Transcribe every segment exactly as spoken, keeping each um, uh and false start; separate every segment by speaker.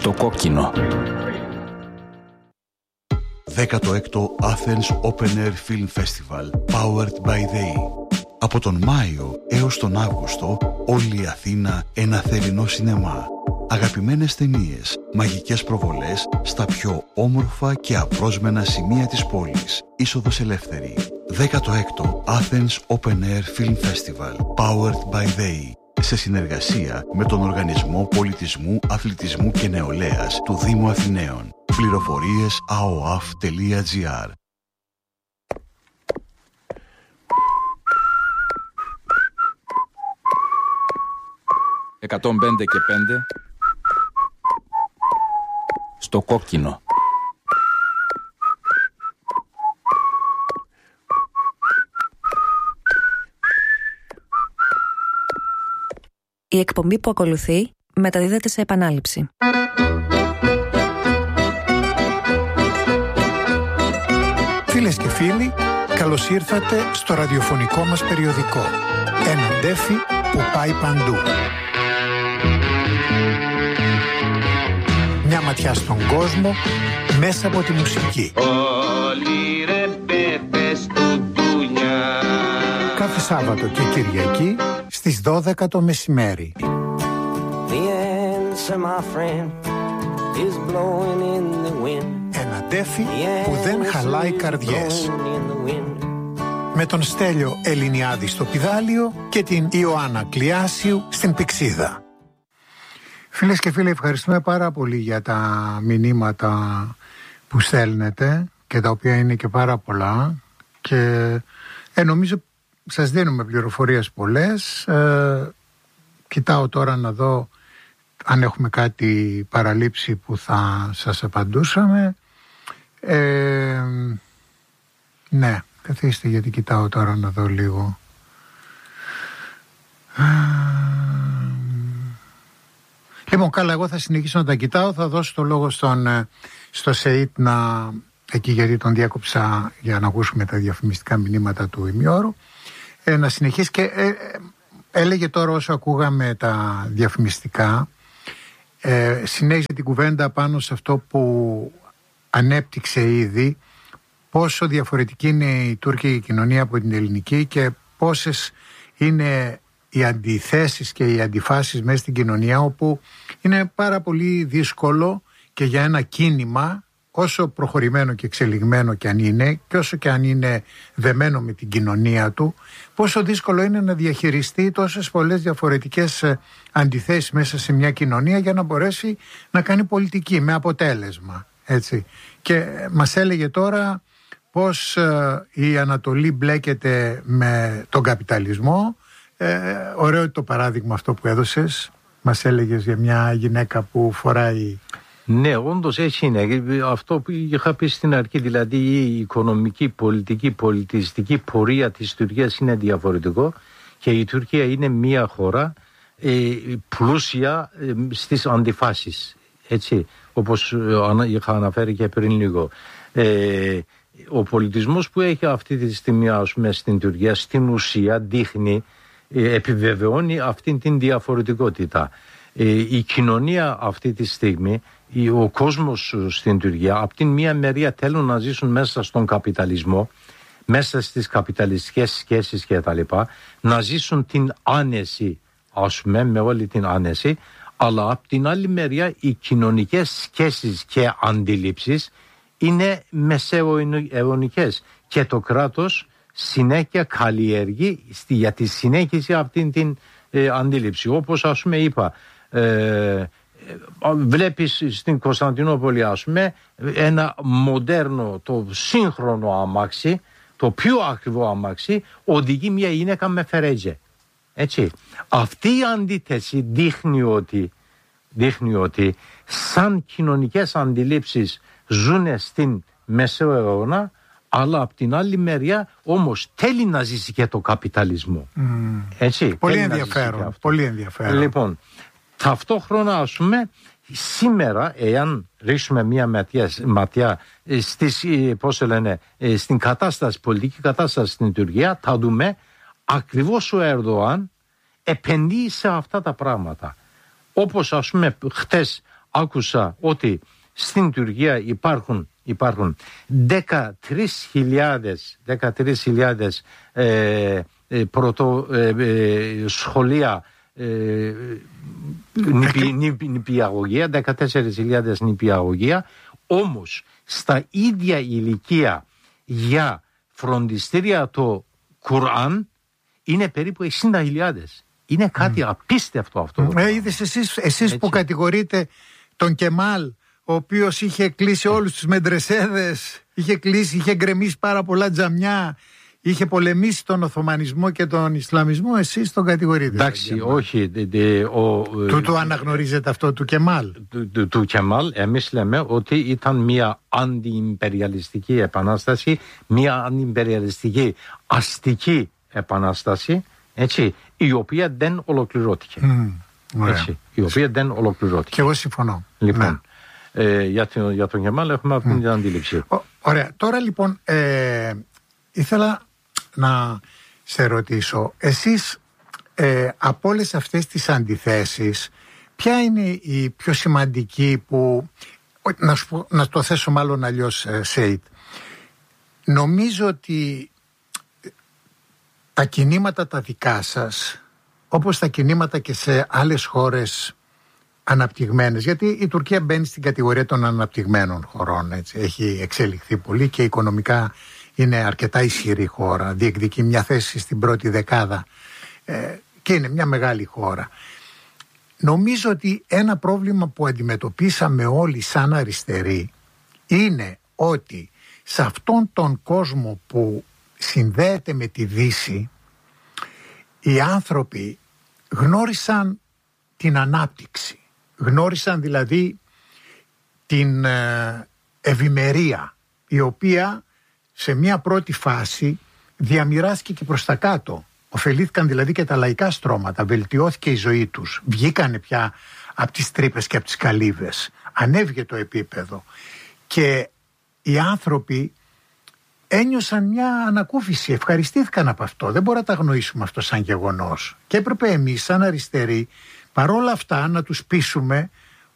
Speaker 1: Στο κόκκινο.
Speaker 2: δέκατο έκτο Athens Open Air Film Festival Powered by They. Από τον Μάιο έως τον Αύγουστο όλη η Αθήνα ένα θερινό σινεμά. Αγαπημένες ταινίες, μαγικές προβολές στα πιο όμορφα και απρόσμενα σημεία της πόλης. Είσοδος ελεύθερη. δέκατο έκτο Athens Open Air Film Festival Powered by They. Σε συνεργασία με τον Οργανισμό Πολιτισμού, Αθλητισμού και Νεολαίας του Δήμου Αθηναίων. Πληροφορίες a o a f τελεία g r.
Speaker 1: εκατόν πέντε και πέντε. Στο κόκκινο.
Speaker 3: Η εκπομπή που ακολουθεί μεταδίδεται σε επανάληψη.
Speaker 4: Φίλες και φίλοι, καλώς ήρθατε στο ραδιοφωνικό μας περιοδικό. Ένα ντέφι που πάει παντού. Μια ματιά στον κόσμο μέσα από τη μουσική.
Speaker 5: Όλοι ρε μπέπες του ντουνιά.
Speaker 4: Κάθε Σάββατο και Κυριακή στις δώδεκα το μεσημέρι. Ένα ντέφι που δεν χαλάει καρδιές. Με τον Στέλιο Ελληνιάδη στο πηδάλιο και την Ιωάννα Κλιάσιου στην πηξίδα. Φίλες και φίλοι, ευχαριστούμε πάρα πολύ για τα μηνύματα που στέλνετε και τα οποία είναι και πάρα πολλά και ε, νομίζω σας δίνουμε πληροφορίες πολλές. Ε, κοιτάω τώρα να δω αν έχουμε κάτι παραλείψει που θα σας απαντούσαμε. Ε, ναι, καθίστε γιατί κοιτάω τώρα να δω λίγο. Λοιπόν, καλά, εγώ θα συνεχίσω να τα κοιτάω. Θα δώσω το λόγο στον, στο ΣΕΙΤ να, εκεί γιατί τον διάκοψα για να ακούσουμε τα διαφημιστικά μηνύματα του ημιώρου. Ε, να συνεχίσει και ε, έλεγε τώρα όσο ακούγαμε τα διαφημιστικά, ε, συνέχισε την κουβέντα πάνω σε αυτό που ανέπτυξε ήδη, πόσο διαφορετική είναι η τουρκική κοινωνία από την ελληνική και πόσες είναι οι αντιθέσεις και οι αντιφάσεις μέσα στην κοινωνία, όπου είναι πάρα πολύ δύσκολο και για ένα κίνημα, όσο προχωρημένο και εξελιγμένο και αν είναι και όσο και αν είναι δεμένο με την κοινωνία του, πόσο δύσκολο είναι να διαχειριστεί τόσες πολλές διαφορετικές αντιθέσεις μέσα σε μια κοινωνία για να μπορέσει να κάνει πολιτική με αποτέλεσμα, έτσι. Και μας έλεγε τώρα πως ε, η Ανατολή μπλέκεται με τον καπιταλισμό. Ε, ωραίο το παράδειγμα αυτό που έδωσες. Μας έλεγες για μια γυναίκα που φοράει.
Speaker 6: Ναι, όντως έτσι είναι. Αυτό που είχα πει στην αρχή, δηλαδή η οικονομική, πολιτική, πολιτιστική πορεία της Τουρκίας είναι διαφορετικό και η Τουρκία είναι μια χώρα ε, πλούσια ε, στις αντιφάσεις. Έτσι, όπως είχα αναφέρει και πριν λίγο. Ε, ο πολιτισμός που έχει αυτή τη στιγμή, ας πούμε, στην Τουρκία, στην ουσία δείχνει, ε, επιβεβαιώνει αυτή την διαφορετικότητα. Ε, η κοινωνία αυτή τη στιγμή, ο κόσμος στην Τουρκία, από την μία μεριά θέλουν να ζήσουν μέσα στον καπιταλισμό, μέσα στις καπιταλιστικές σχέσεις και τα λοιπά, να ζήσουν την άνεση, ας πούμε, με όλη την άνεση, αλλά από την άλλη μεριά οι κοινωνικές σχέσεις και αντιλήψεις είναι μεσαιωνικές και το κράτος συνέχεια καλλιεργεί για τη συνέχιση αυτήν την ε, αντίληψη. Όπως, ας πούμε, είπα, ε, βλέπεις στην Κωνσταντινούπολη, ας πούμε, ένα μοντέρνο, το σύγχρονο αμάξι, το πιο ακριβό αμάξι, οδηγεί μια γυναίκα με φερέτζε. Έτσι. Αυτή η αντίθεση δείχνει ότι, δείχνει ότι σαν κοινωνικές αντιλήψεις ζουν στην Μεσαίο αιώνα, αλλά από την άλλη μεριά όμως θέλει να ζήσει και το καπιταλισμό. Mm. Έτσι.
Speaker 4: Πολύ ενδιαφέρον. Πολύ ενδιαφέρον.
Speaker 6: Λοιπόν, ταυτόχρονα, ας πούμε, σήμερα, εάν ρίξουμε μια ματιά, ματιά στις, πώς λένε, στην κατάσταση, πολιτική κατάσταση στην Τουρκία, θα δούμε ακριβώς ο Ερντοάν επενδύει σε αυτά τα πράγματα. Όπως, ας πούμε, χτες άκουσα ότι στην Τουρκία υπάρχουν, υπάρχουν δεκατρείς χιλιάδες ε, ε, πρωτο, ε, ε, σχολεία ε, νηπι, νηπι, νηπιαγωγεία, δεκατέσσερις χιλιάδες νηπιαγωγεία, όμως στα ίδια ηλικία για φροντιστήρια το Κουράν είναι περίπου εξήντα χιλιάδες. Είναι κάτι mm. απίστευτο αυτό.
Speaker 4: Ε, είδες εσείς, εσείς που κατηγορείτε τον Κεμάλ, ο οποίος είχε κλείσει όλους τους μεντρεσέδες, είχε κλείσει, είχε γκρεμίσει πάρα πολλά τζαμιά, είχε πολεμήσει τον Οθωμανισμό και τον Ισλαμισμό, εσείς τον κατηγορείτε.
Speaker 6: Εντάξει, όχι. Δε, δε, ο,
Speaker 4: του το αναγνωρίζετε αυτό του Κεμάλ.
Speaker 6: Του, του, του Κεμάλ, εμείς λέμε ότι ήταν μια αντιιμπεριαλιστική επανάσταση, μια αντιιμπεριαλιστική αστική επανάσταση, έτσι, η οποία δεν ολοκληρώθηκε. Mm, έτσι, η οποία δεν ολοκληρώθηκε.
Speaker 4: Και εγώ συμφωνώ.
Speaker 6: Λοιπόν, ναι. ε, για, τον, για τον Κεμάλ έχουμε αυτή mm. την αντίληψη. Ο,
Speaker 4: ωραία. Τώρα λοιπόν ε, ήθελα να σε ρωτήσω, εσείς ε, από όλες αυτές τις αντιθέσεις, ποια είναι η πιο σημαντική που, να, σου, να το θέσω μάλλον αλλιώς, ε, Σέιτ, νομίζω ότι τα κινήματα τα δικά σας, όπως τα κινήματα και σε άλλες χώρες αναπτυγμένες, γιατί η Τουρκία μπαίνει στην κατηγορία των αναπτυγμένων χωρών, έτσι, έχει εξελιχθεί πολύ και οικονομικά είναι αρκετά ισχυρή χώρα, διεκδικεί μια θέση στην πρώτη δεκάδα ε, και είναι μια μεγάλη χώρα. Νομίζω ότι ένα πρόβλημα που αντιμετωπίσαμε όλοι σαν αριστεροί είναι ότι σε αυτόν τον κόσμο που συνδέεται με τη Δύση, οι άνθρωποι γνώρισαν την ανάπτυξη, γνώρισαν δηλαδή την ευημερία, η οποία σε μια πρώτη φάση διαμοιράστηκε και προς τα κάτω. Ωφελήθηκαν δηλαδή και τα λαϊκά στρώματα, βελτιώθηκε η ζωή τους, βγήκανε πια από τις τρύπες και από τις καλύβες, ανέβηκε το επίπεδο και οι άνθρωποι ένιωσαν μια ανακούφιση, ευχαριστήθηκαν από αυτό. Δεν μπορούμε να τα αγνοήσουμε αυτό σαν γεγονός. Και έπρεπε εμείς σαν αριστεροί παρόλα αυτά να τους πείσουμε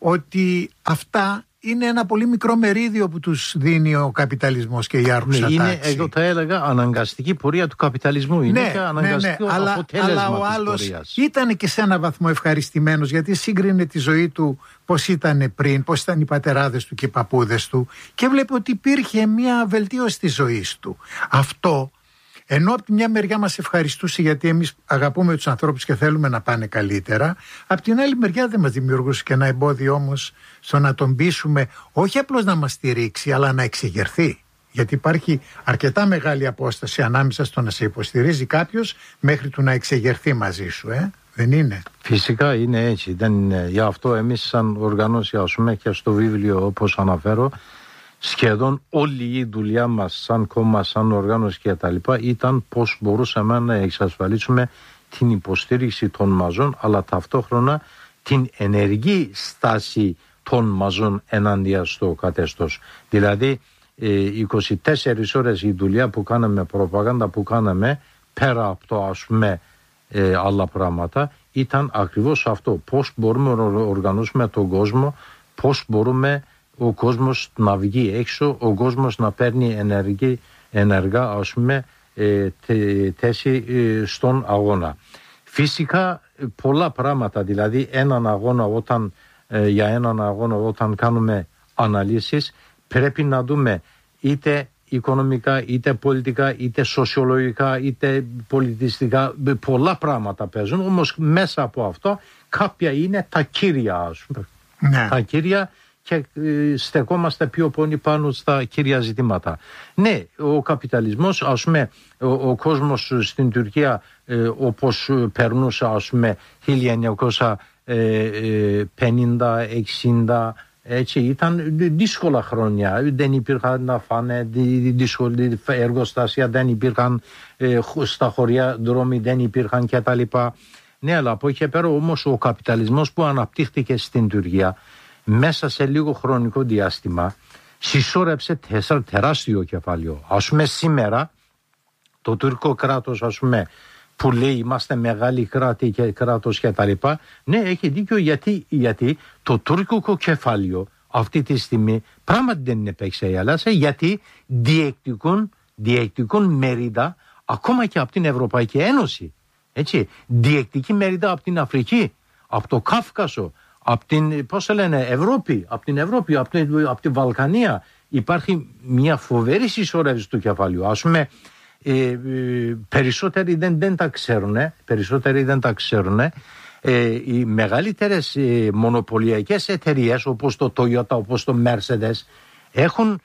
Speaker 4: ότι αυτά είναι ένα πολύ μικρό μερίδιο που τους δίνει ο καπιταλισμός και η άρχουσα
Speaker 6: ναι,
Speaker 4: τάξη.
Speaker 6: Είναι, εγώ θα έλεγα, αναγκαστική πορεία του καπιταλισμού. Είναι
Speaker 4: ναι,
Speaker 6: και αναγκαστικό
Speaker 4: ναι, ναι,
Speaker 6: αποτέλεσμα
Speaker 4: αλλά, αλλά ο
Speaker 6: της
Speaker 4: άλλος
Speaker 6: πορείας.
Speaker 4: ήταν και σε ένα βαθμό ευχαριστημένος, γιατί σύγκρινε τη ζωή του πώς ήταν πριν, πώς ήταν οι πατεράδες του και οι παππούδες του και βλέπει ότι υπήρχε μια βελτίωση της ζωής του. Αυτό, ενώ από τη μια μεριά μας ευχαριστούσε γιατί εμείς αγαπούμε τους ανθρώπους και θέλουμε να πάνε καλύτερα, από την άλλη μεριά δεν μας δημιουργούσε και ένα εμπόδιο όμως στο να τον πείσουμε όχι απλώς να μας στηρίξει αλλά να εξεγερθεί. Γιατί υπάρχει αρκετά μεγάλη απόσταση ανάμεσα στο να σε υποστηρίζει κάποιος μέχρι του να εξεγερθεί μαζί σου, ε? Δεν είναι?
Speaker 6: Φυσικά είναι έτσι. Δεν είναι. Γι' αυτό εμείς σαν οργανώση, ας πούμε, και στο βιβλίο όπως αναφέρω, σχεδόν όλη η δουλειά μας σαν κόμμα, σαν οργάνωση και τα λοιπά ήταν πώς μπορούσαμε να εξασφαλίσουμε την υποστήριξη των μαζών αλλά ταυτόχρονα την ενεργή στάση των μαζών ενάντια στο καθεστώς. Δηλαδή είκοσι τέσσερις ώρες η δουλειά που κάναμε, προπαγάνδα που κάναμε πέρα από το ας πούμε ε, άλλα πράγματα ήταν ακριβώς αυτό. Πώς μπορούμε να οργανώσουμε τον κόσμο, πώς μπορούμε ο κόσμος να βγει έξω, ο κόσμος να παίρνει ενεργή, ενεργά ας πούμε ε, θέση ε, στον αγώνα. Φυσικά πολλά πράγματα, δηλαδή έναν αγώνα όταν, ε, για έναν αγώνα όταν κάνουμε αναλύσεις πρέπει να δούμε είτε οικονομικά, είτε πολιτικά, είτε σοσιολογικά, είτε πολιτιστικά, πολλά πράγματα παίζουν, όμως μέσα από αυτό κάποια είναι τα κύρια, ας πούμε.
Speaker 4: Ναι.
Speaker 6: Τα κύρια και στεκόμαστε πιο πολύ πάνω στα κύρια ζητήματα. Ναι, ο καπιταλισμός, ας πούμε, ο, ο κόσμος στην Τουρκία ε, όπως περνούσε, ας πούμε, χίλια εννιακόσια πενήντα εξήντα, έτσι, ήταν δύσκολα χρόνια. Δεν υπήρχαν να φάνε, δύσκολη εργοστάσια, δεν υπήρχαν ε, στα χωριά δρόμοι, δεν υπήρχαν κτλ. Ναι, αλλά από εκεί και πέρα όμως ο καπιταλισμός που αναπτύχθηκε στην Τουρκία μέσα σε λίγο χρονικό διάστημα συσσόρεψε τεράστιο κεφάλαιο. Ας πούμε σήμερα το τουρκικό κράτος, ας πούμε, που λέει είμαστε μεγάλοι κράτη και κράτος και τα λοιπά. Ναι, έχει δίκιο γιατί, γιατί το τουρκικό κεφάλαιο αυτή τη στιγμή πράγματι δεν είναι παίξε η Ελλάδα, γιατί διεκδικούν, διεκδικούν μερίδα ακόμα και από την Ευρωπαϊκή Ένωση. Έτσι, διεκδικεί μερίδα από την Αφρική, από το Κάφκασο, από την, πώς το λένε, Ευρώπη, από την Ευρώπη, από την, από την Βαλκανία. Υπάρχει μια φοβερή συσσωρεύση του κεφαλαίου. Ας πούμε, ε, ε, περισσότεροι δεν, δεν τα ξέρουν, ε, περισσότεροι δεν τα ξέρουν. Ε, οι μεγαλύτερες ε, μονοπωλιακές εταιρείες όπως το Toyota, όπως το Mercedes έχουν,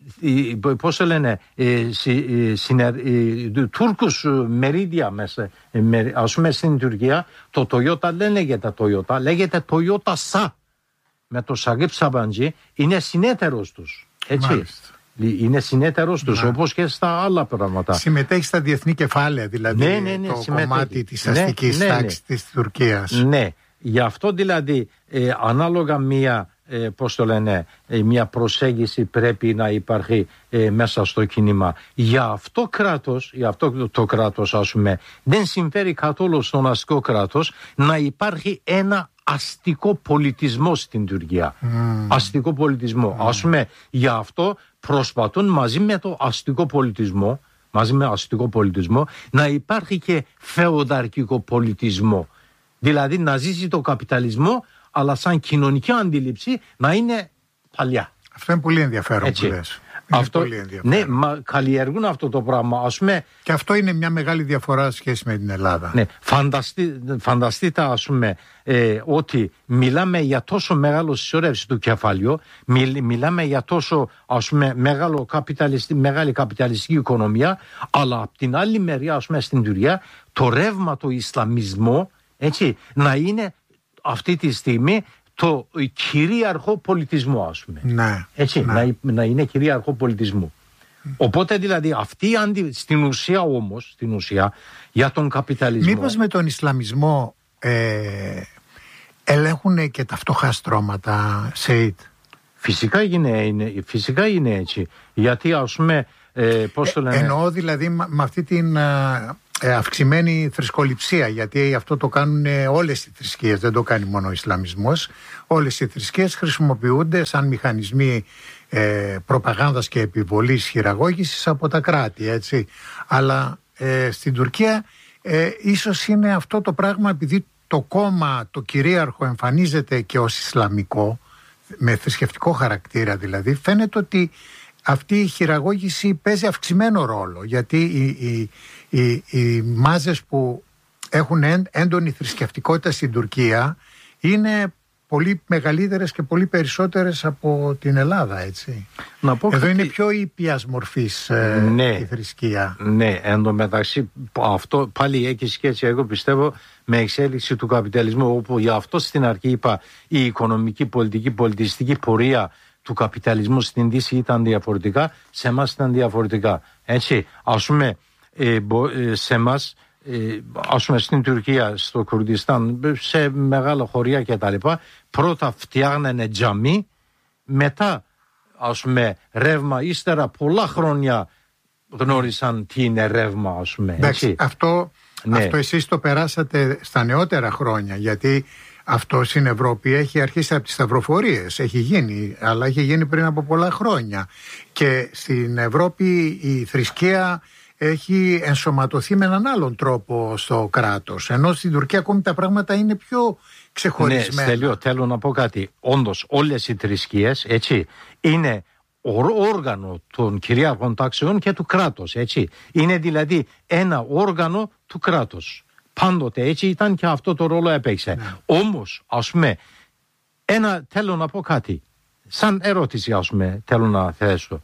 Speaker 6: ε, πώς το λένε, ε, συ, ε, ε, Τούρκους μερίδια μέσα. Ε, με, ας πούμε στην Τουρκία το Toyota δεν λέγεται Toyota, λέγεται Toyota Sa. Με το Σαγίπ Σαμπαντζή είναι συνέτερος τους. Έτσι. Μάλιστα. Είναι συνέτερος τους, όπως και στα άλλα πράγματα.
Speaker 4: Συμμετέχει στα διεθνή κεφάλαια, δηλαδή,
Speaker 6: ναι, ναι, ναι,
Speaker 4: το
Speaker 6: συμμετέχει.
Speaker 4: Κομμάτι της αστικής ναι, ναι, τάξης ναι. της Τουρκίας.
Speaker 6: Ναι, γι' αυτό δηλαδή ε, ανάλογα μία, ε, πώς το λένε, ε, μία προσέγγιση πρέπει να υπάρχει ε, μέσα στο κίνημα. Γι' αυτό κράτος, γι' αυτό το, το κράτος, ας πούμε, δεν συμφέρει καθόλου στον αστικό κράτος να υπάρχει ένα αστικό πολιτισμό στην Τουρκία. Mm. Αστικό πολιτισμό. Mm. Ας πούμε, γι' αυτό προσπαθούν μαζί με το αστικό πολιτισμό, μαζί με αστικό πολιτισμό, να υπάρχει και φεουδαρχικό πολιτισμό. Δηλαδή να ζήσει το καπιταλισμό, αλλά σαν κοινωνική αντίληψη να είναι παλιά.
Speaker 4: Αυτό είναι πολύ ενδιαφέρον. Έτσι. Που λες.
Speaker 6: Αυτό, πολύ ναι, μα καλλιεργούν αυτό το πράγμα. Ας πούμε,
Speaker 4: και αυτό είναι μια μεγάλη διαφορά σχέση με την Ελλάδα.
Speaker 6: Ναι, φανταστεί, φανταστείτε ας πούμε ε, ότι μιλάμε για τόσο μεγάλο συσσωρεύση του κεφαλαίου, μιλ, μιλάμε για τόσο ας πούμε μεγάλο καπιταλιστη, μεγάλη καπιταλιστική οικονομία, αλλά από την άλλη μεριά ας πούμε στην Τουρκία το ρεύμα του Ισλαμισμού, έτσι, να είναι αυτή τη στιγμή το κυρίαρχο πολιτισμό, ας πούμε.
Speaker 4: Ναι,
Speaker 6: έτσι,
Speaker 4: ναι.
Speaker 6: Να, να είναι κυρίαρχο πολιτισμό. Mm. Οπότε δηλαδή αυτή αντι... στην ουσία όμως, στην ουσία για τον καπιταλισμό.
Speaker 4: Μήπως με τον Ισλαμισμό ε, ελέγχουν και τα φτωχά στρώματα, Σεΐτ?
Speaker 6: Φυσικά είναι, είναι, φυσικά είναι έτσι. Γιατί ας πούμε, ε, πώς το λένε.
Speaker 4: Ε, εννοώ δηλαδή με αυτή την ε, αυξημένη θρησκοληψία, γιατί αυτό το κάνουν όλες οι θρησκείες, δεν το κάνει μόνο ο Ισλαμισμός. Όλες οι θρησκείες χρησιμοποιούνται σαν μηχανισμοί ε, προπαγάνδας και επιβολής χειραγώγησης από τα κράτη, έτσι. Αλλά ε, στην Τουρκία ε, ίσως είναι αυτό το πράγμα, επειδή το κόμμα, το κυρίαρχο εμφανίζεται και ως Ισλαμικό, με θρησκευτικό χαρακτήρα δηλαδή, φαίνεται ότι αυτή η χειραγώγηση παίζει αυξημένο ρόλο, γιατί οι, οι, οι, οι μάζες που έχουν έντονη θρησκευτικότητα στην Τουρκία είναι πολύ μεγαλύτερες και πολύ περισσότερες από την Ελλάδα, έτσι.
Speaker 6: Να πω
Speaker 4: Εδώ
Speaker 6: κάτι...
Speaker 4: είναι πιο ήπιας μορφής ε,
Speaker 6: ναι,
Speaker 4: η θρησκεία.
Speaker 6: Ναι, εν τω μεταξύ αυτό πάλι έχει σχέση, εγώ πιστεύω, με εξέλιξη του καπιταλισμού, όπου για αυτό στην αρχή είπα η οικονομική, πολιτική, πολιτιστική πορεία του καπιταλισμού στην Δύση ήταν διαφορετικά, σε εμάς ήταν διαφορετικά. Έτσι, ας πούμε, ε, σε εμάς, ε, ας πούμε στην Τουρκία, στο Κουρδιστάν, σε μεγάλα χωριά και τα λοιπά, πρώτα φτιάχνανε τζαμί, μετά ας πούμε ρεύμα, ύστερα πολλά χρόνια γνώρισαν τι είναι ρεύμα, ας πούμε.
Speaker 4: Εντάξει, αυτό, ναι. αυτό εσείς το περάσατε στα νεότερα χρόνια, γιατί αυτό στην Ευρώπη έχει αρχίσει από τις σταυροφορίες, έχει γίνει, αλλά έχει γίνει πριν από πολλά χρόνια. Και στην Ευρώπη η θρησκεία έχει ενσωματωθεί με έναν άλλον τρόπο στο κράτος, ενώ στην Τουρκία ακόμη τα πράγματα είναι πιο ξεχωρισμένα.
Speaker 6: Ναι, Στέλιο, θέλω να πω κάτι. Όντως όλες οι θρησκείες, έτσι, είναι όργανο των κυρίαρχων τάξεων και του κράτους, έτσι. Είναι δηλαδή ένα όργανο του κράτους. Πάντοτε έτσι ήταν και αυτό το ρόλο έπαιξε. Ναι. Όμως, ας πούμε, ένα, θέλω να πω κάτι. Σαν ερώτηση, ας πούμε, θέλω να θέσω.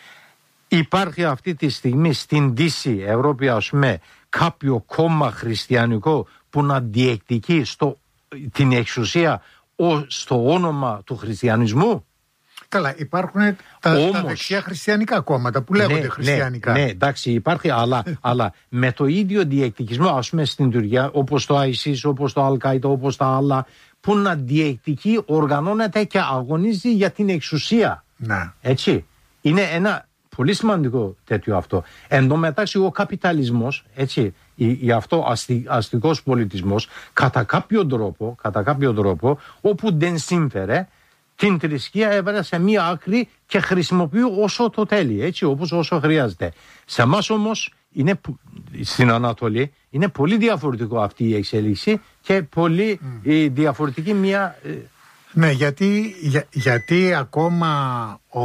Speaker 6: Υπάρχει αυτή τη στιγμή στην Δύση, Ευρώπη, ας πούμε, κάποιο κόμμα χριστιανικό που να διεκδικεί στο, την εξουσία ο, στο όνομα του χριστιανισμού?
Speaker 4: Καλά, υπάρχουν τα, Όμως, τα δεξιά χριστιανικά κόμματα που λέγονται ναι, χριστιανικά.
Speaker 6: Ναι, ναι, εντάξει, υπάρχει, αλλά, αλλά με το ίδιο διεκδικισμό, ας πούμε στην Τουρκία, όπως το άισις, όπως το Αλ-Καΐδα, όπως τα άλλα, που να διεκδικεί, οργανώνεται και αγωνίζει για την εξουσία.
Speaker 4: Ναι.
Speaker 6: Έτσι. Είναι ένα πολύ σημαντικό τέτοιο αυτό. Εν τω μεταξύ, ο καπιταλισμός, έτσι, Γι' αυτό αστι, αστικός πολιτισμός κατά κάποιο τρόπο, κατά κάποιο τρόπο όπου δεν σύμφερε, την θρησκεία έβαλε σε μία άκρη και χρησιμοποιεί όσο το θέλει, έτσι, όπως όσο χρειάζεται. Σε εμάς όμως, είναι, στην Ανατολή, είναι πολύ διαφορετικό αυτή η εξέλιξη και πολύ mm. η διαφορετική μία...
Speaker 4: Ναι, γιατί, για, γιατί ακόμα ο,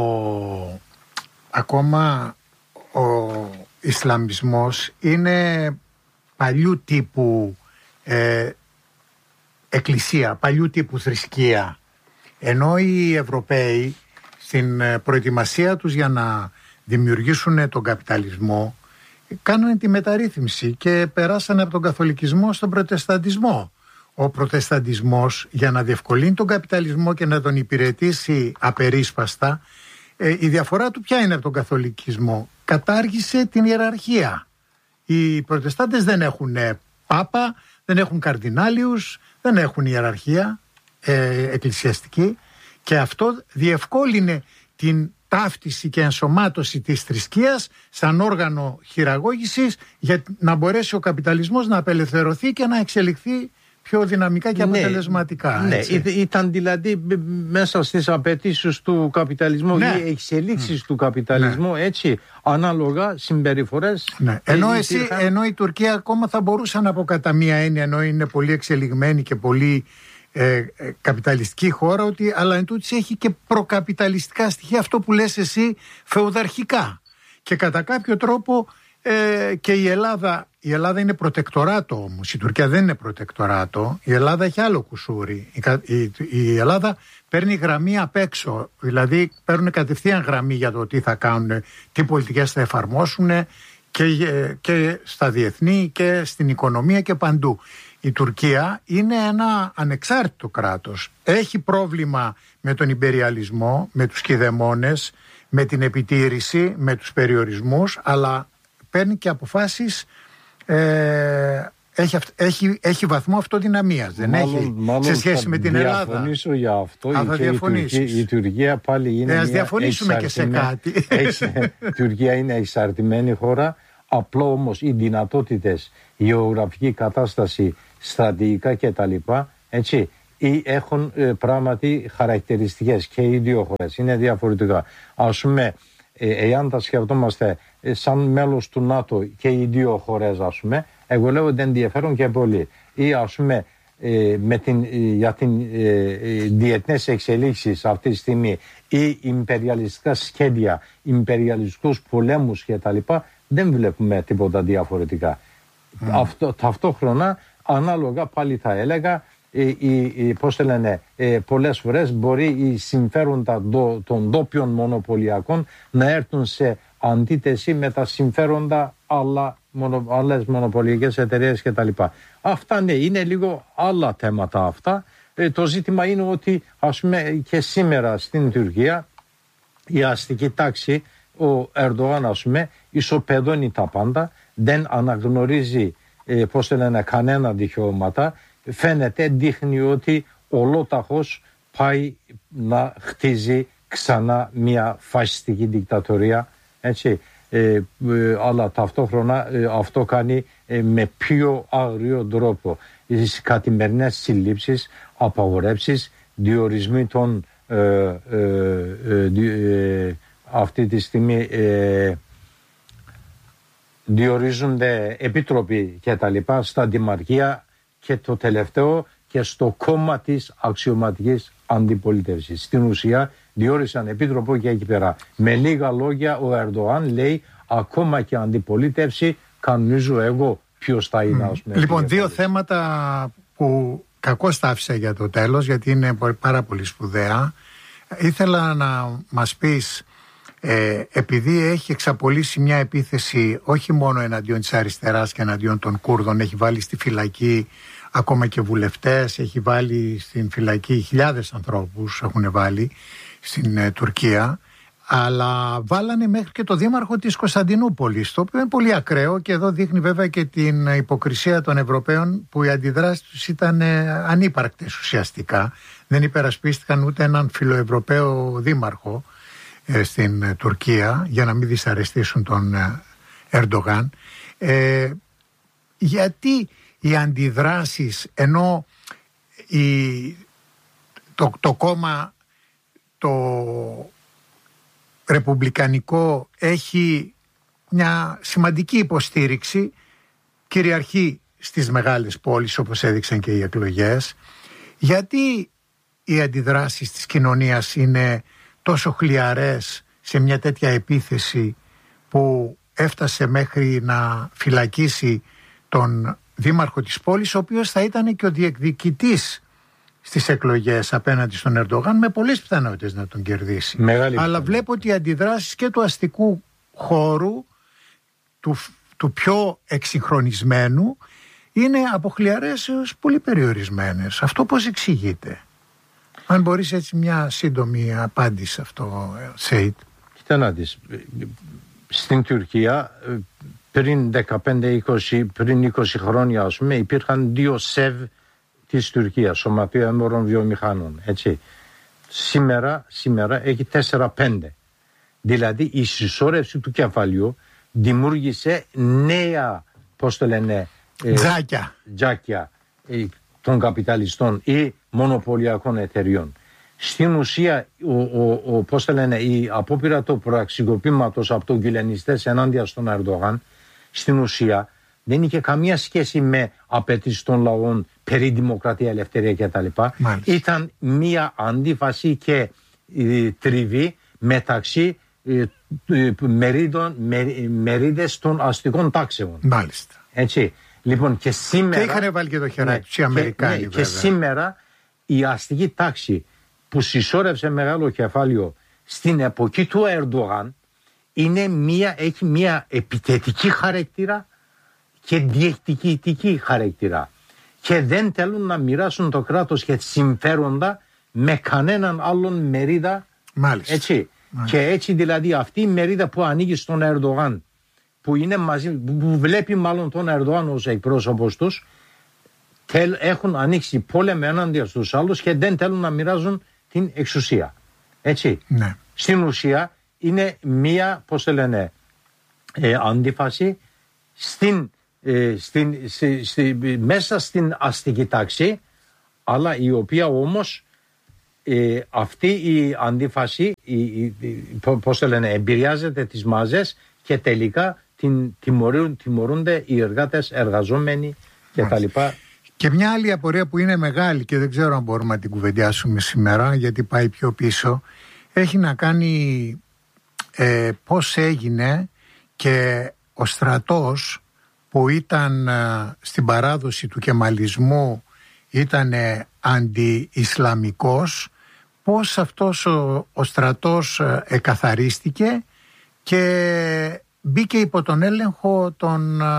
Speaker 4: ακόμα ο Ισλαμισμός είναι παλιού τύπου ε, εκκλησία, παλιού τύπου θρησκεία. Ενώ οι Ευρωπαίοι στην προετοιμασία τους για να δημιουργήσουν τον καπιταλισμό κάνανε τη μεταρρύθμιση και περάσανε από τον καθολικισμό στον προτεσταντισμό. Ο προτεσταντισμός, για να διευκολύνει τον καπιταλισμό και να τον υπηρετήσει απερίσπαστα, ε, η διαφορά του ποια είναι από τον καθολικισμό? Κατάργησε την ιεραρχία. Οι προτεστάντες δεν έχουν πάπα, δεν έχουν καρδινάλιους, δεν έχουν ιεραρχία ε, εκκλησιαστική, και αυτό διευκόλυνε την ταύτιση και ενσωμάτωση της θρησκείας σαν όργανο χειραγώγησης για να μπορέσει ο καπιταλισμός να απελευθερωθεί και να εξελιχθεί πιο δυναμικά και αποτελεσματικά.
Speaker 6: Ναι, ναι, ήταν δηλαδή μέσα στις απαιτήσεις του καπιταλισμού, ναι, οι εξελίξεις mm. του καπιταλισμού, ναι, έτσι, ανάλογα συμπεριφορές. Ναι.
Speaker 4: Ενώ, εσύ, υπήρχαν... ενώ η Τουρκία ακόμα θα μπορούσαν από κατά μία έννοια, ενώ είναι πολύ εξελιγμένη και πολύ ε, ε, καπιταλιστική χώρα, ότι, αλλά εν τούτης έχει και προκαπιταλιστικά στοιχεία, αυτό που λες εσύ, φεουδαρχικά. Και κατά κάποιο τρόπο ε, και η Ελλάδα... Η Ελλάδα είναι προτεκτοράτο όμως, η Τουρκία δεν είναι προτεκτοράτο, η Ελλάδα έχει άλλο κουσούρι. Η, η, η Ελλάδα παίρνει γραμμή απ' έξω, δηλαδή παίρνουν κατευθείαν γραμμή για το τι θα κάνουν, τι πολιτικές θα εφαρμόσουν και, και στα διεθνή και στην οικονομία και παντού. Η Τουρκία είναι ένα ανεξάρτητο κράτος. Έχει πρόβλημα με τον ιμπεριαλισμό, με τους κηδεμόνες, με την επιτήρηση, με τους περιορισμούς, αλλά παίρνει και αποφάσεις. Ε, έχει, έχει, έχει βαθμό αυτοδυναμίας, δεν μάλλον, έχει μάλλον σε σχέση με την Ελλάδα.
Speaker 6: Θα διαφωνήσω για αυτό.
Speaker 4: Α, θα
Speaker 6: και η, Τουρκία, η Τουρκία πάλι είναι.
Speaker 4: Ας διαφωνήσουμε και σε κάτι.
Speaker 6: Έχει, η Τουρκία είναι εξαρτημένη χώρα. Απλό όμως οι δυνατότητες, η γεωγραφική κατάσταση, στρατηγικά κτλ. Έτσι, έχουν ε, πράγματι χαρακτηριστικές και οι δύο χώρες. Είναι διαφορετικά. Ας πούμε, εάν τα σκεφτόμαστε σαν μέλος του ΝΑΤΟ και οι δύο χώρες, ας πούμε, εγώ λέω ότι ενδιαφέρον και πολύ. Ή ας πούμε με την, για την διεθνές εξελίξεις αυτή τη στιγμή ή ιμπεριαλιστικά σχέδια, ιμπεριαλιστικούς πολέμους κτλ. Δεν βλέπουμε τίποτα διαφορετικά. Mm. Αυτό, ταυτόχρονα, ανάλογα πάλι θα έλεγα, Οι, οι, πώς το λένε, ε, πολλές φορές μπορεί οι συμφέροντα δο, των ντόπιων μονοπωλιακών να έρθουν σε αντίθεση με τα συμφέροντα άλλα, μονο, άλλες μονοπωλιακές εταιρείες κτλ. Αυτά ναι, είναι λίγο άλλα θέματα αυτά. Ε, το ζήτημα είναι ότι ας πούμε και σήμερα στην Τουρκία η αστική τάξη, ο Ερντογάν ας πούμε, ισοπεδώνει τα πάντα, δεν αναγνωρίζει ε, πώς το λένε, κανένα δικαιώματα. Φαίνεται, δείχνει ότι ολόταχος πάει να χτίζει ξανά μια φασιστική δικτατορία, έτσι, ε, ε, αλλά ταυτόχρονα ε, αυτό κάνει ε, με πιο άγριο τρόπο. Στις καθημερινές συλλήψεις, απαγορεύσεις, διορισμοί των ε, ε, ε, ε, αυτή τη στιγμή ε, διορίζονται επίτροποι και τα λοιπά στα δημαρχία και το τελευταίο και στο κόμμα της αξιωματικής αντιπολίτευσης. Στην ουσία διόρισαν επίτροπο και εκεί πέρα. Με λίγα λόγια ο Ερντογάν λέει ακόμα και αντιπολίτευση κανονίζω εγώ ποιος θα είναι. Mm. Πούμε,
Speaker 4: λοιπόν, δύο θέματα που κακώς τα άφησα για το τέλος, γιατί είναι πάρα πολύ σπουδαία. Ήθελα να μας πεις, ε, επειδή έχει εξαπολύσει μια επίθεση όχι μόνο εναντίον της αριστεράς και εναντίον των Κούρδων, έχει βάλει στη φυλακή ακόμα και βουλευτές, έχει βάλει στην φυλακή χιλιάδες ανθρώπους, έχουν βάλει στην ε, Τουρκία, αλλά βάλανε μέχρι και το δήμαρχο της Κωνσταντινούπολης, το οποίο είναι πολύ ακραίο και εδώ δείχνει βέβαια και την υποκρισία των Ευρωπαίων, που οι αντιδράσεις τους ήταν ε, ανύπαρκτες ουσιαστικά. Δεν υπερασπίστηκαν ούτε έναν φιλοευρωπαίο δήμαρχο ε, στην ε, Τουρκία για να μην δυσαρεστήσουν τον ε, Ερντογάν. Ε, γιατί οι αντιδράσεις, ενώ η, το, το κόμμα το ρεπουμπλικανικό έχει μια σημαντική υποστήριξη, κυριαρχεί στις μεγάλες πόλεις όπως έδειξαν και οι εκλογές, γιατί οι αντιδράσεις της κοινωνίας είναι τόσο χλιαρές σε μια τέτοια επίθεση που έφτασε μέχρι να φυλακίσει τον δήμαρχο της πόλης, ο οποίος θα ήταν και ο διεκδικητής στις εκλογές απέναντι στον Ερντογάν, με πολλές πιθανότητες να τον κερδίσει.
Speaker 6: Μεγάλη
Speaker 4: Αλλά
Speaker 6: πιθανότητα.
Speaker 4: βλέπω ότι οι αντιδράσεις και του αστικού χώρου, του, του πιο εξυγχρονισμένου, είναι από χλιαρές έως πολύ περιορισμένες. Αυτό πώς εξηγείται? Αν μπορείς έτσι μια σύντομη απάντηση σε αυτό, Σέιτ.
Speaker 6: Κοίτα να δεις, στην Τουρκία πριν δεκαπέντε είκοσι, πριν είκοσι χρόνια, ας πούμε, υπήρχαν δύο ΣΕΒ της Τουρκίας, Σωματείο Έμπορων Βιομηχάνων, έτσι. Σήμερα, σήμερα έχει τέσσερα πέντε. Δηλαδή η συσσόρευση του κεφαλιού δημιούργησε νέα, πώς το λένε, ε,
Speaker 4: Τζάκια.
Speaker 6: τζάκια ε, των καπιταλιστών ή μονοπωλιακών εταιριών. Στην ουσία, ο, ο, ο, πώς το λένε, η απόπειρα του πραξικοπήματος από τους γκυλενιστές ενάντια στον Ερντογάν, στην ουσία δεν είχε καμία σχέση με απαιτήσεις των λαών περί δημοκρατία, ελευθερία κτλ. Ήταν μία αντίφαση και ε, τριβή μεταξύ ε, ε, μερίδων, με, μερίδες των αστικών τάξεων.
Speaker 4: Μάλιστα.
Speaker 6: Έτσι. Λοιπόν, και σήμερα.
Speaker 4: Και είχαν βάλει και το χεράκι τους οι Αμερικάνοι.
Speaker 6: Και, ναι, και σήμερα η αστική τάξη που συσσόρευσε μεγάλο κεφάλαιο στην εποχή του Ερντογάν είναι μία, έχει μία επιθετική χαρακτήρα και διεκδικητική χαρακτήρα. Και δεν θέλουν να μοιράσουν το κράτος και συμφέροντα με κανέναν άλλον μερίδα.
Speaker 4: Μάλιστα.
Speaker 6: Έτσι.
Speaker 4: Μάλιστα.
Speaker 6: Και έτσι δηλαδή αυτή η μερίδα που ανοίγει στον Ερντογάν, που είναι μαζί, που βλέπει μάλλον τον Ερντογάν ως εκπρόσωπος τους, έχουν ανοίξει πόλεμο ενάντια στους άλλους και δεν θέλουν να μοιράζουν την εξουσία. Έτσι.
Speaker 4: Ναι.
Speaker 6: Στην ουσία είναι μία, πώς το λένε, ε, αντίφαση στην, ε, στην, στη, στη, μέσα στην αστική τάξη, αλλά η οποία όμως ε, αυτή η αντίφαση η, η, η, πώς το λένε, εμπειριάζεται τις μάζες και τελικά την, τιμωρούν, τιμωρούνται οι εργάτες, εργαζόμενοι κτλ.
Speaker 4: Και μια άλλη απορία που είναι μεγάλη και δεν ξέρω αν μπορούμε να την κουβεντιάσουμε σήμερα, γιατί πάει πιο πίσω, έχει να κάνει ε, πώς έγινε και ο στρατός που ήταν ε, στην παράδοση του κεμαλισμού ήταν ε, αντι-ισλαμικός, πώς αυτός ο, ο στρατός ε, εκαθαρίστηκε και μπήκε υπό τον έλεγχο των... Ε,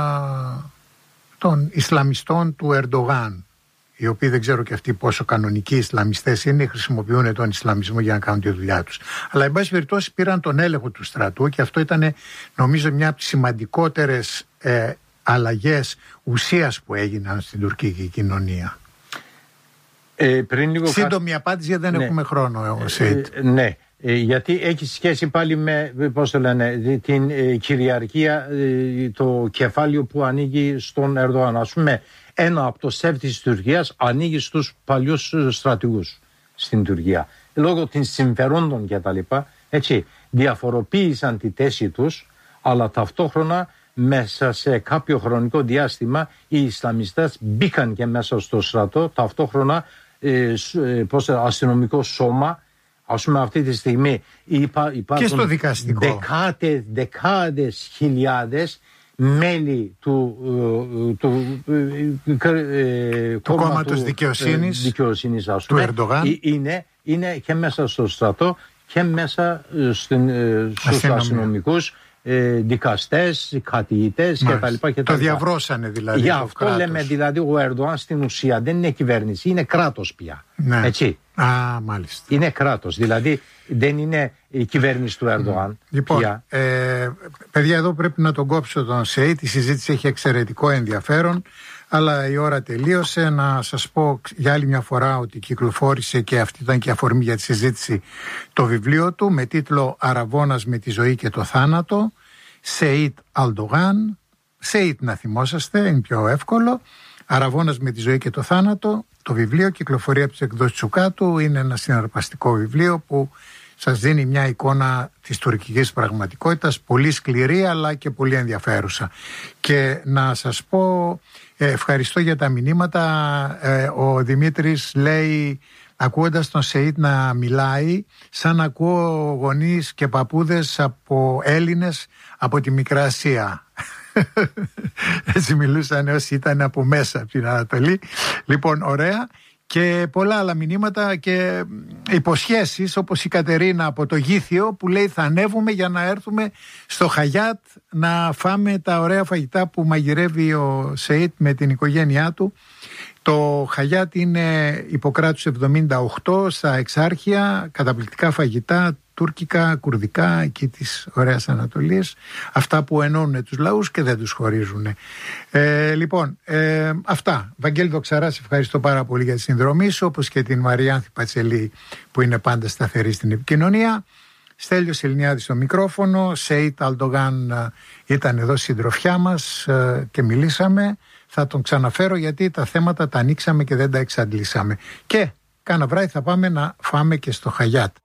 Speaker 4: των Ισλαμιστών του Ερντογάν, οι οποίοι δεν ξέρω και αυτοί πόσο κανονικοί Ισλαμιστές είναι, χρησιμοποιούν τον Ισλαμισμό για να κάνουν τη δουλειά τους. Αλλά εν πάση περιπτώσει πήραν τον έλεγχο του στρατού και αυτό ήταν νομίζω μια από τις σημαντικότερες ε, αλλαγές ουσίας που έγιναν στην τουρκική κοινωνία.
Speaker 6: Ε, πριν λίγο
Speaker 4: Σύντομη
Speaker 6: κα...
Speaker 4: απάντηση γιατί δεν
Speaker 6: ναι.
Speaker 4: έχουμε χρόνο. Ε,
Speaker 6: ε, ναι. Ε, γιατί έχει σχέση πάλι με, πώς το λένε, την ε, κυριαρχία, ε, το κεφάλαιο που ανοίγει στον Ερντογάν. Ας πούμε, ένα από το ΣΕΒ της Τουρκίας ανοίγει στους παλιούς στρατηγούς στην Τουρκία. Λόγω των συμφερόντων και τα λοιπά, έτσι, διαφοροποίησαν τη θέση τους, αλλά ταυτόχρονα μέσα σε κάποιο χρονικό διάστημα οι Ισλαμιστές μπήκαν και μέσα στο στρατό, ταυτόχρονα ε, πώς, αστυνομικό σώμα. Ας πούμε αυτή τη στιγμή υπά, υπάρχουν
Speaker 4: και στο δικαστικό.
Speaker 6: Δεκάδες, δεκάδες χιλιάδες μέλη του, του, του, ε,
Speaker 4: του κόμματος δικαιοσύνης,
Speaker 6: δικαιοσύνης ας πούμε,
Speaker 4: του Ερντογάν.
Speaker 6: Είναι, είναι και μέσα στο στρατό και μέσα στην, στους αστυνομικούς, ε, δικαστές, καθηγητές κτλ.
Speaker 4: Το διαβρώσανε δηλαδή.
Speaker 6: Γι' αυτό λέμε δηλαδή ο Ερντογάν στην ουσία δεν είναι κυβέρνηση, είναι κράτος πια.
Speaker 4: Ναι.
Speaker 6: Έτσι.
Speaker 4: Α, μάλιστα.
Speaker 6: Είναι κράτος, δηλαδή δεν είναι η κυβέρνηση του Ερντογάν.
Speaker 4: Λοιπόν, ε, παιδιά, εδώ πρέπει να τον κόψω τον ΣΕΙ. Η συζήτηση έχει εξαιρετικό ενδιαφέρον, αλλά η ώρα τελείωσε. Να σας πω για άλλη μια φορά ότι κυκλοφόρησε και αυτή ήταν και αφορμή για τη συζήτηση το βιβλίο του με τίτλο «Αραβώνας με τη ζωή και το θάνατο», Σεΐτ Αλντογάν, Σεΐτ να θυμόσαστε, είναι πιο εύκολο. Αραβώνας με τη ζωή και το θάνατο. Το βιβλίο κυκλοφορεί από τις εκδόσεις Τσουκάτου. Είναι ένα συναρπαστικό βιβλίο που σας δίνει μια εικόνα της τουρκικής πραγματικότητας, πολύ σκληρή αλλά και πολύ ενδιαφέρουσα. Και να σας πω, ε, ευχαριστώ για τα μηνύματα. Ε, ο Δημήτρης λέει, ακούοντας τον Σεΐτ να μιλάει, σαν ακούω γονείς και παππούδες από Έλληνες από τη Μικρά Ασία. Έτσι μιλούσαν όσοι ήταν από μέσα από την Ανατολή. Λοιπόν, ωραία. Και πολλά άλλα μηνύματα και υποσχέσεις, όπως η Κατερίνα από το Γήθιο που λέει θα ανέβουμε για να έρθουμε στο Χαγιάτ να φάμε τα ωραία φαγητά που μαγειρεύει ο Σεΐτ με την οικογένειά του. Το Χαγιάτ είναι Ιπποκράτους εβδομήντα οκτώ στα Εξάρχεια, καταπληκτικά φαγητά, τουρκικά, κουρδικά, εκεί της ωραίας Ανατολής, αυτά που ενώνουν τους λαούς και δεν τους χωρίζουν. Ε, λοιπόν, ε, αυτά. Βαγγέλη Δοξαρά, σε ευχαριστώ πάρα πολύ για τη συνδρομή σου, όπως και την Μαριάνθη Πατσελή που είναι πάντα σταθερή στην επικοινωνία. Στέλιος Ελληνιάδης στο μικρόφωνο, Σεΐτ Αλντογάν ήταν εδώ συντροφιά μας και μιλήσαμε. Θα τον ξαναφέρω γιατί τα θέματα τα ανοίξαμε και δεν τα εξαντλήσαμε. Και κάνα βράδυ θα πάμε να φάμε και στο Χαγιάτ.